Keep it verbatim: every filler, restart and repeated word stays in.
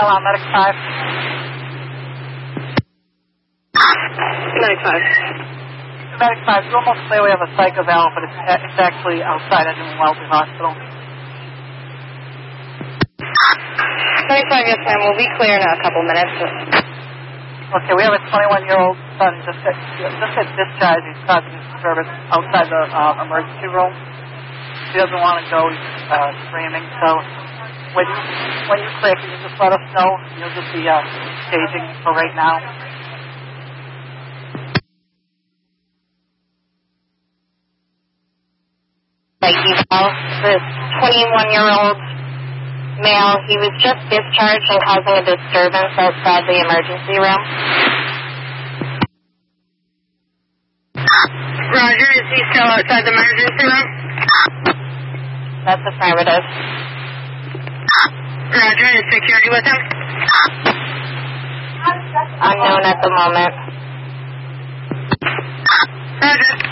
on Medic five. Medic five. Medic five, you almost say we have a psycho valve, but it's, it's actually outside Edmund Welty Hospital. Medic five, yes ma'am, we'll be clear in a couple minutes. Okay, we have a twenty-one-year-old son just at, just at discharge. He's causing disturbance outside the uh, emergency room. He doesn't want to go. He's uh, screaming. So when you, when you clear, can you just let us know? You'll just be uh, staging for right now. Like you know, this twenty-one-year-old male, he was just discharged and causing a disturbance outside the emergency room. Roger, is he still outside the emergency room? That's affirmative. Roger, is security with him? Unknown at the moment. Roger.